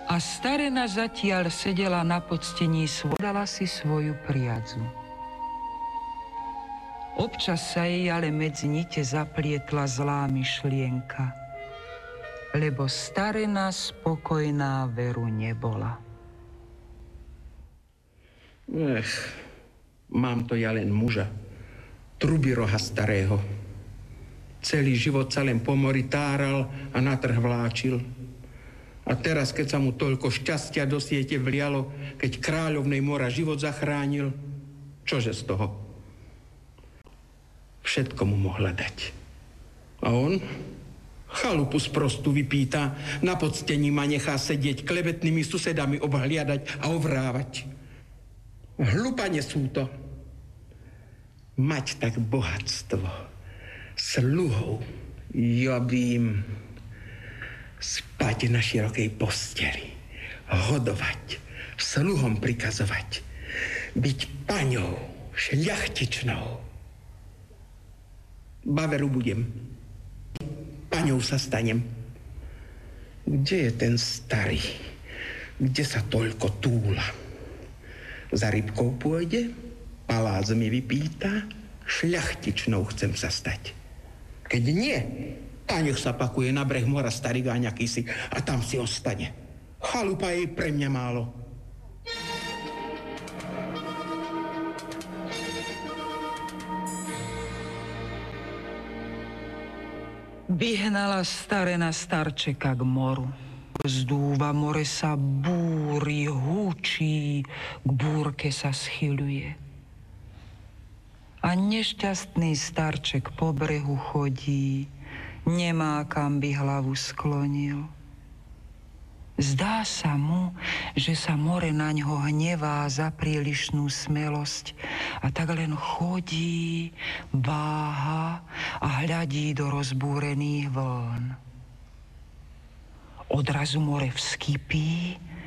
A starena zatiaľ sedela na podstení dala si svoju priadzu. Občas sa jej ale medzi nite zaplietla zlá myšlienka, lebo starena spokojná veru nebola. Mám to ja len muža, trubiroha starého. Celý život sa len po mori táral a na trh vláčil. A teraz, keď sa mu toľko šťastia do siete vlialo, keď kráľovnej mora život zachránil, čože z toho? Všetko mu mohla dať. A on chalupu sprostu vypýta, na podstení ma nechá sedieť, klebetnými susedami obhliadať a ovrávať. Hlupane sú to. Mať tak bohatstvo, sluhov, jobím, spať na širokej posteli, hodovať, sluhom prikazovať, byť paňou, šľachtičnou. Baveru budem, paňou sa stanem. Kde je ten starý? Kde sa toľko túla? Za rybkou pôjde, palác mi vypýta, šľachtičnou chcem sa stať. Keď nie, a nech sa pakuje na breh mora starý gáň akýsi a tam si ostane. Chalupa jej pre mňa málo. Vyhnala starena starčeka k moru. Zdúva, more sa búri, húčí, k búrke sa schyľuje. A nešťastný starček po brehu chodí, nemá kam by hlavu sklonil. Zdá sa mu, že sa more na ňo hnevá za prílišnú smelosť a tak len chodí, váha a hľadí do rozbúrených vln. Odrazu more vskypí